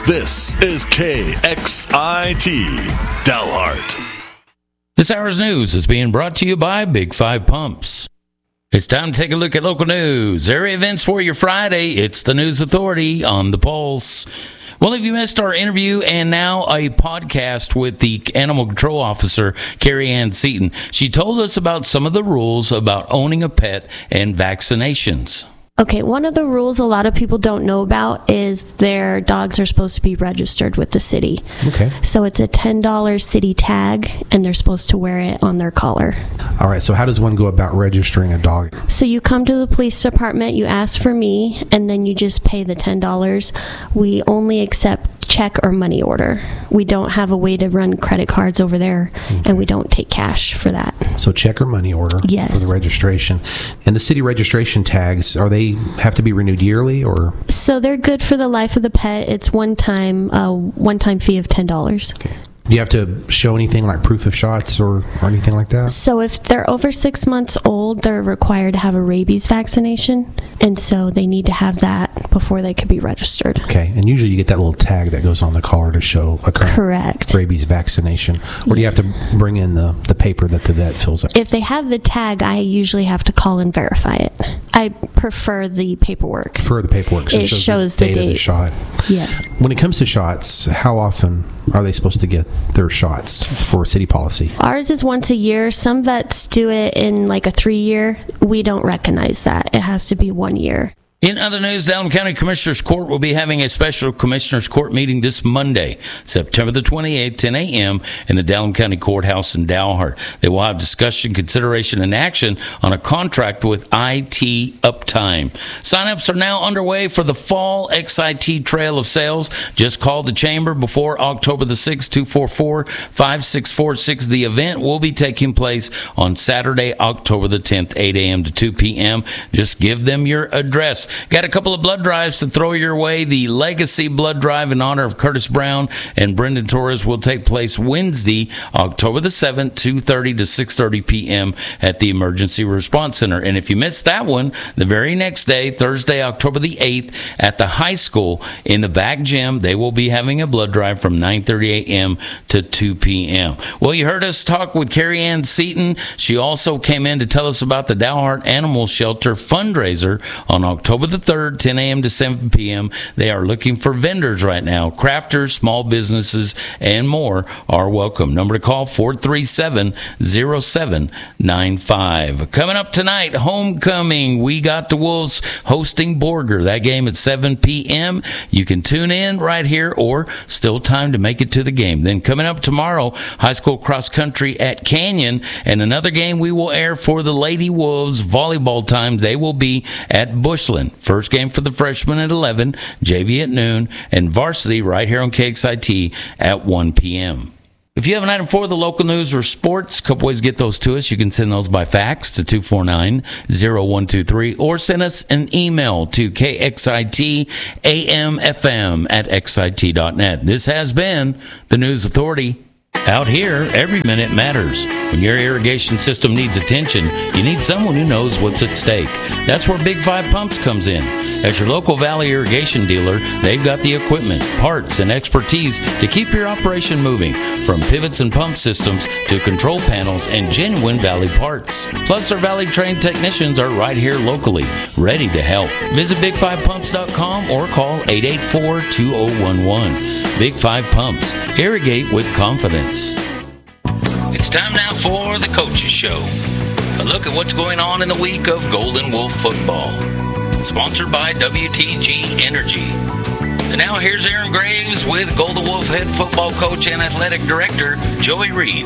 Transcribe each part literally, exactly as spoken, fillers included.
This is K X I T, Dalhart. This hour's news is being brought to you by Big Five Pumps. It's time to take a look at local news. Area events for your Friday. It's the News Authority on the Pulse. Well, if you missed our interview and now a podcast with the Animal Control Officer, Carrie Ann Seaton, she told us about some of the rules about owning a pet and vaccinations. Okay, one of the rules a lot of people don't know about is their dogs are supposed to be registered with the city. Okay. So it's a ten dollars city tag, and they're supposed to wear it on their collar. All right, so how does one go about registering a dog? So you come to the police department, you ask for me, and then you just pay the ten dollars. We only accept check or money order. We don't have a way to run credit cards over there, okay. And we don't take cash for that. So check or money order yes. for the registration. And the city registration tags, are they have to be renewed yearly or? So they're good for the life of the pet. It's one time, uh, one time fee of ten dollars. Okay. Do you have to show anything like proof of shots or, or anything like that? So if they're over six months old, they're required to have a rabies vaccination. And so they need to have that before they could be registered. Okay. And usually you get that little tag that goes on the collar to show a correct rabies vaccination. Or do you have to bring in the, the paper that the vet fills out? If they have the tag, I usually have to call and verify it. I prefer the paperwork. Prefer the paperwork. So it, it shows, shows the the date date. of the shot. Yes. When it comes to shots, how often are they supposed to get their shots for city policy? Ours is once a year. Some vets do it in like a three year. We don't recognize that. It has to be one year. In other news, Dalton County Commissioners Court will be having a special Commissioners Court meeting this Monday, September the twenty-eighth, ten a.m. in the Dalton County Courthouse in Dalhart. They will have discussion, consideration, and action on a contract with I T Uptime. Sign-ups are now underway for the Fall X I T Trail of Sales. Just call the Chamber before October the sixth, two four four, five six four six. The event will be taking place on Saturday, October the tenth, eight a.m. to two p.m. Just give them your address. Got a couple of blood drives to throw your way. The Legacy Blood Drive in honor of Curtis Brown and Brendan Torres will take place Wednesday, October the seventh, two thirty to six thirty p.m. at the Emergency Response Center. And if you missed that one, the very next day, Thursday, October the eighth, at the high school in the back gym, they will be having a blood drive from nine thirty a.m. to two p.m. Well, you heard us talk with Carrie Ann Seaton. She also came in to tell us about the Dalhart Animal Shelter fundraiser on October the third, ten a.m. to seven p.m. They are looking for vendors right now. Crafters, small businesses, and more are welcome. Number to call, four three seven, zero seven nine five. Coming up tonight, homecoming. We got the Wolves hosting Borger. That game at seven p.m. You can tune in right here or still time to make it to the game. Then coming up tomorrow, high school cross country at Canyon, and another game we will air for the Lady Wolves volleyball time. They will be at Bushland. First game for the freshmen at eleven, J V at noon, and varsity right here on K X I T at one p.m. If you have an item for the local news or sports, a couple ways to get those to us. You can send those by fax to two four nine, zero one two three or send us an email to K X I T A M F M at X I T dot net. This has been the News Authority. Out here, every minute matters. When your irrigation system needs attention, you need someone who knows what's at stake. That's where Big Five Pumps comes in. As your local Valley irrigation dealer, they've got the equipment, parts, and expertise to keep your operation moving, from pivots and pump systems to control panels and genuine Valley parts. Plus, our Valley-trained technicians are right here locally, ready to help. Visit big five pumps dot com or call eight eight four, two oh one one. Big Five Pumps. Irrigate with confidence. It's time now for the Coaches Show. A look at what's going on in the week of Golden Wolf football. Sponsored by W T G Energy. And now here's Aaron Graves with Golden Wolf head football coach and athletic director, Joey Reed.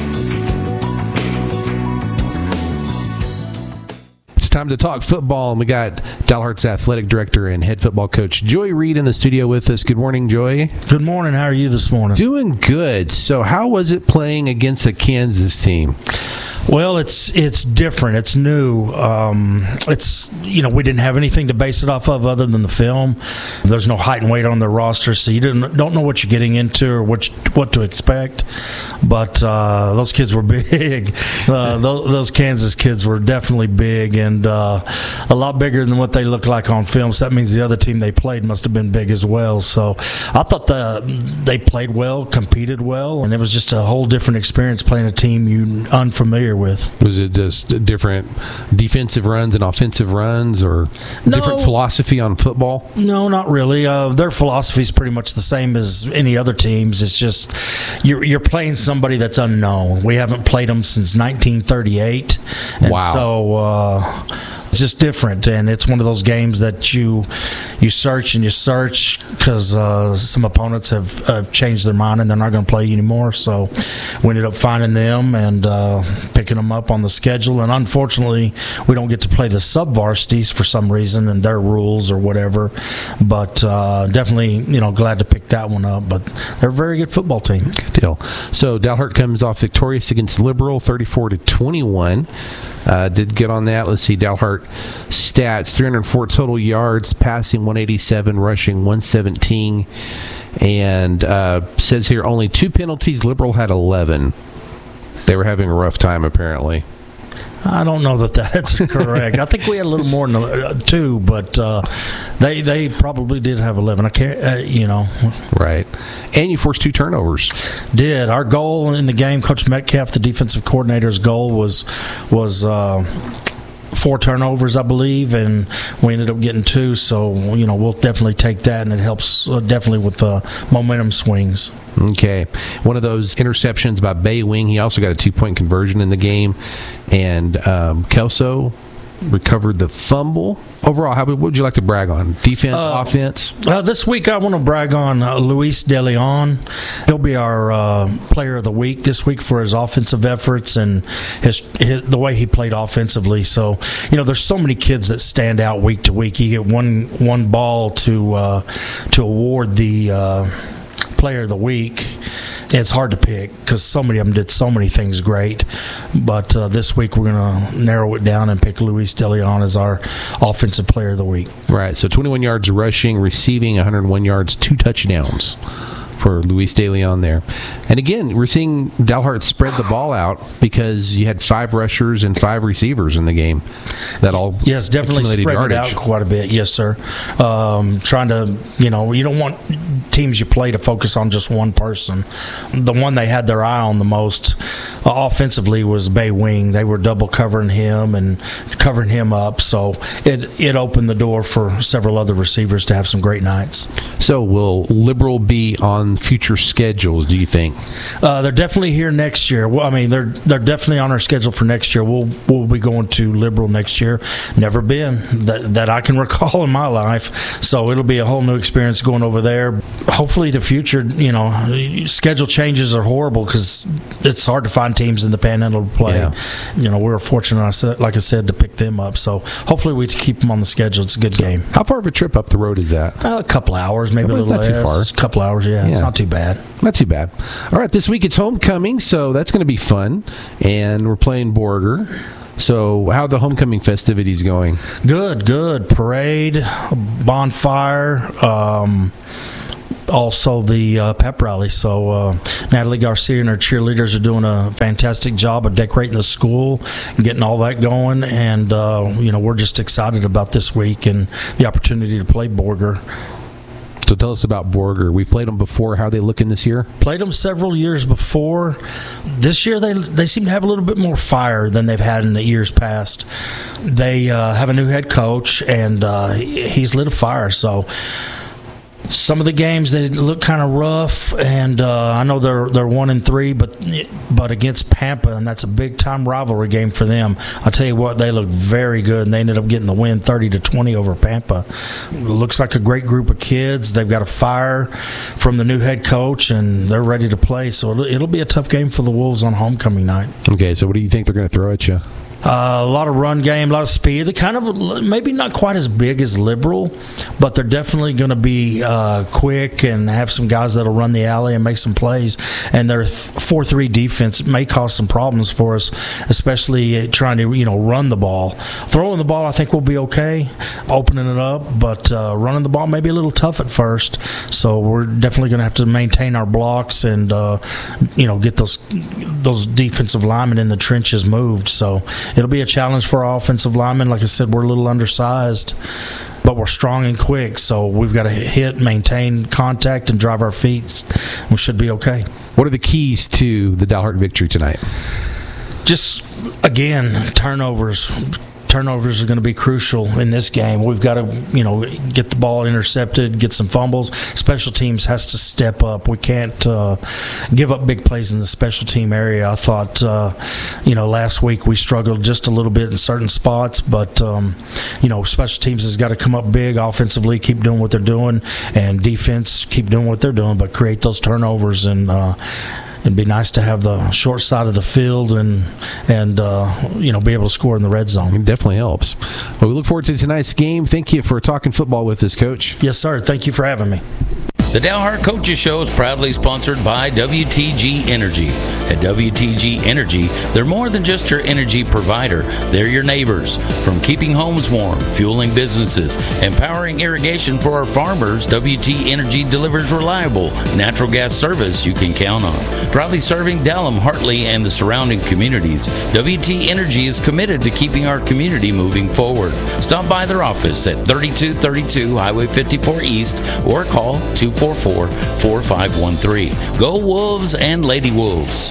Time to talk football, and we got Dalhart's athletic director and head football coach Joey Reed in the studio with us. Good morning, Joey. Good morning. How are you this morning? Doing good. So how was it playing against the Kansas team? Well, it's it's different. It's new. Um, it's you know we didn't have anything to base it off of other than the film. There's no height and weight on the roster, so you didn't don't know what you're getting into or what you, what to expect. But uh, those kids were big. Uh, those, those Kansas kids were definitely big and uh, a lot bigger than what they look like on film. So that means the other team they played must have been big as well. So I thought the they played well, competed well, and it was just a whole different experience playing a team you unfamiliar with. Was it just different defensive runs and offensive runs, or No. different philosophy on football? No, not really. Uh, their philosophy is pretty much the same as any other teams. It's just you're, you're playing somebody that's unknown. We haven't played them since nineteen thirty-eight. And Wow. So uh, it's just different, and it's one of those games that you you search and you search because uh, some opponents have, have changed their mind and they're not going to play you anymore. So we ended up finding them and uh, picking them up on the schedule. And unfortunately, we don't get to play the sub-varsities for some reason and their rules or whatever. But uh, definitely, you know, glad to pick that one up. But they're a very good football team. Good deal. So Dalhart comes off victorious against Liberal, thirty-four to twenty-one. Uh, did get on that. Let's see, Dalhart stats: three hundred four total yards, passing one eighty-seven, rushing one seventeen, and uh, says here only two penalties. Liberal had eleven. They were having a rough time apparently. I don't know that that's correct. I think we had a little more than uh, two, but uh, they they probably did have eleven. I can't, uh, you know. Right. And you forced two turnovers. Did. Our goal in the game, Coach Metcalf, the defensive coordinator's goal was was uh, four turnovers, I believe, and we ended up getting two. So, you know, we'll definitely take that, and it helps uh, definitely with the momentum swings. Okay. One of those interceptions by Bay Wing. He also got a two-point conversion in the game. And um, Kelso recovered the fumble. Overall, how what would you like to brag on? Defense, Uh, offense? Uh, this week, I want to brag on uh, Luis De Leon. He'll be our uh, player of the week this week for his offensive efforts and his, his the way he played offensively. So, you know, there's so many kids that stand out week to week. You get one one ball to uh, to award the uh, player of the week. It's hard to pick because so many of them did so many things great. But uh, this week we're going to narrow it down and pick Luis De Leon as our offensive player of the week. Right. So twenty-one yards rushing, receiving, one hundred one yards, two touchdowns for Luis De Leon there. And again, we're seeing Dalhart spread the ball out because you had five rushers and five receivers in the game. That all yes, definitely accumulated spread it yardage. out quite a bit. Yes, sir. Um, trying to, you know, you don't want teams you play to focus on just one person. The one they had their eye on the most uh, offensively was Bay Wing. They were double covering him and covering him up, so it it opened the door for several other receivers to have some great nights. So will Liberal be on future schedules, do you think? Uh, they're definitely here next year. Well, I mean, they're they're definitely on our schedule for next year. We'll we'll be going to Liberal next year. Never been that that I can recall in my life. So it'll be a whole new experience going over there. Hopefully, the future, you know, schedule changes are horrible because it's hard to find teams in the Panhandle to play. Yeah. You know, we were fortunate, like I said, to pick them up. So hopefully, we keep them on the schedule. It's a good game. How far of a trip up the road is that? Uh, a couple hours, maybe Well, a it's little not too less. far. A couple hours, yeah, It's Yeah. not too bad. Not too bad. All right, this week it's homecoming, so that's going to be fun. And we're playing Borger. So how are the homecoming festivities going? Good, good. Parade, bonfire, um, also the uh, pep rally. So uh, Natalie Garcia and her cheerleaders are doing a fantastic job of decorating the school and getting all that going. And, uh, you know, we're just excited about this week and the opportunity to play Borger. So tell us about Borger. We've played them before. How are they looking this year? Played them several years before. This year, they they seem to have a little bit more fire than they've had in the years past. They uh, have a new head coach, and uh, he's lit a fire. So some of the games they look kind of rough, and uh, I know they're they're one and three, but but against Pampa, and that's a big time rivalry game for them. I tell you what, they look very good, and they ended up getting the win, thirty to twenty over Pampa. It looks like a great group of kids. They've got a fire from the new head coach, and they're ready to play. So it'll, it'll be a tough game for the Wolves on homecoming night. Okay, so what do you think they're going to throw at you? Uh, a lot of run game, a lot of speed. They're kind of maybe not quite as big as Liberal, but they're definitely going to be uh, quick and have some guys that'll run the alley and make some plays. And their four three defense may cause some problems for us, especially trying to you know run the ball. Throwing the ball, I think we'll be okay. Opening it up, but uh, running the ball may be a little tough at first. So we're definitely going to have to maintain our blocks and uh, you know get those those defensive linemen in the trenches moved. So it'll be a challenge for our offensive linemen. Like I said, we're a little undersized, but we're strong and quick. So we've got to hit, maintain contact, and drive our feet. We should be okay. What are the keys to the Dalhart victory tonight? Just, again, turnovers. Turnovers are going to be crucial in this game. We've got to, you know, get the ball intercepted, get some fumbles. Special teams has to step up. We can't uh, give up big plays in the special team area. I thought, uh, you know, last week we struggled just a little bit in certain spots, but, um, you know, special teams has got to come up big. Offensively, keep doing what they're doing, and defense, keep doing what they're doing, but create those turnovers. And uh, it'd be nice to have the short side of the field and, and uh, you know, be able to score in the red zone. It definitely helps. Well, we look forward to tonight's game. Thank you for talking football with us, Coach. Yes, sir. Thank you for having me. The Dalhart Coaches Show is proudly sponsored by W T G Energy. At W T G Energy, they're more than just your energy provider. They're your neighbors. From keeping homes warm, fueling businesses, and powering irrigation for our farmers, W T Energy delivers reliable natural gas service you can count on. Proudly serving Dallam, Hartley, and the surrounding communities, W T Energy is committed to keeping our community moving forward. Stop by their office at thirty-two thirty-two Highway fifty-four East or call two four four, four five one three. Go Wolves and Lady Wolves.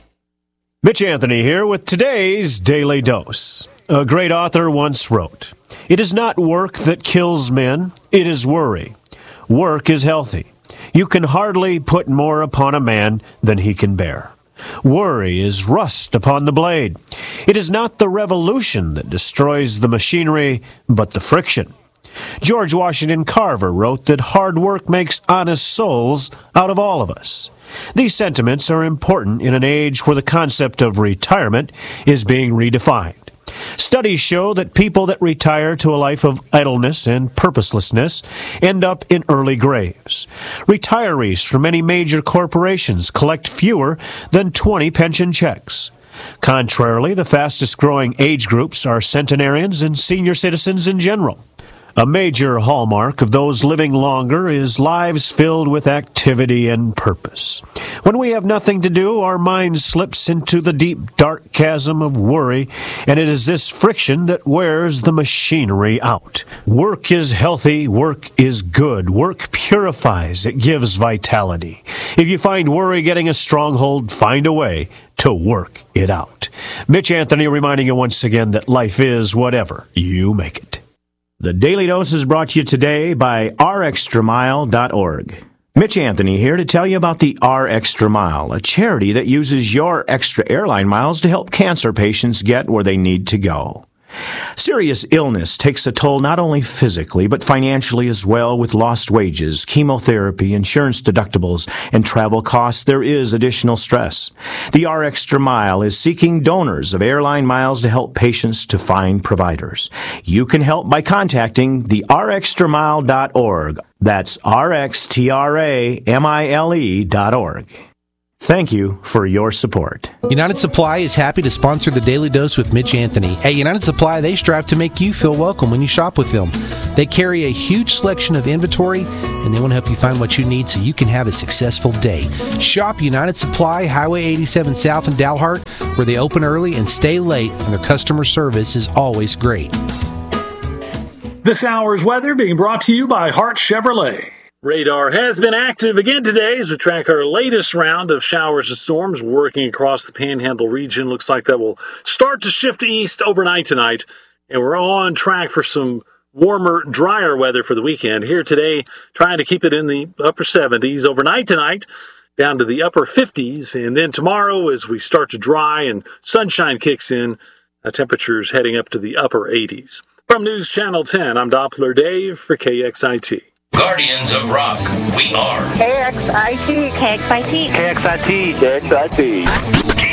Mitch Anthony here with today's Daily Dose. A great author once wrote, "It is not work that kills men, it is worry. Work is healthy. You can hardly put more upon a man than he can bear. Worry is rust upon the blade. It is not the revolution that destroys the machinery, but the friction." George Washington Carver wrote that hard work makes honest souls out of all of us. These sentiments are important in an age where the concept of retirement is being redefined. Studies show that people that retire to a life of idleness and purposelessness end up in early graves. Retirees from many major corporations collect fewer than twenty pension checks. Contrarily, the fastest-growing age groups are centenarians and senior citizens in general. A major hallmark of those living longer is lives filled with activity and purpose. When we have nothing to do, our mind slips into the deep, dark chasm of worry, and it is this friction that wears the machinery out. Work is healthy, work is good, work purifies, it gives vitality. If you find worry getting a stronghold, find a way to work it out. Mitch Anthony reminding you once again that life is whatever you make it. The Daily Dose is brought to you today by R Extra Mile dot org. Mitch Anthony here to tell you about the R Extra Mile, a charity that uses your extra airline miles to help cancer patients get where they need to go. Serious illness takes a toll not only physically, but financially as well. With lost wages, chemotherapy, insurance deductibles, and travel costs, there is additional stress. The R Extra Mile is seeking donors of airline miles to help patients to find providers. You can help by contacting the R Extra Mile dot org. That's R X T R A M I L E dot org. Thank you for your support. United Supply is happy to sponsor the Daily Dose with Mitch Anthony. At United Supply, they strive to make you feel welcome when you shop with them. They carry a huge selection of inventory, and they want to help you find what you need so you can have a successful day. Shop United Supply, Highway eighty-seven South in Dalhart, where they open early and stay late, and their customer service is always great. This hour's weather being brought to you by Hart Chevrolet. Radar has been active again today as we track our latest round of showers and storms working across the Panhandle region. Looks like that will start to shift east overnight tonight, and we're on track for some warmer, drier weather for the weekend. Here today, trying to keep it in the upper seventies. Overnight tonight, down to the upper fifties, and then tomorrow as we start to dry and sunshine kicks in, uh, temperatures heading up to the upper eighties. From News Channel ten, I'm Doppler Dave for K X I T. Guardians of Rock, we are K X I T. K X I T. K X I T. K X I T.